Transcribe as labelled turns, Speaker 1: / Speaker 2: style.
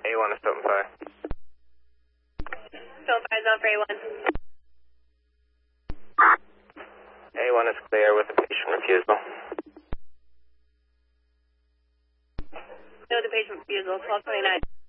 Speaker 1: A1 is open fire.
Speaker 2: Open fire zone for A1.
Speaker 1: A1 is clear with the patient refusal.
Speaker 2: No, the patient refusal, 1229.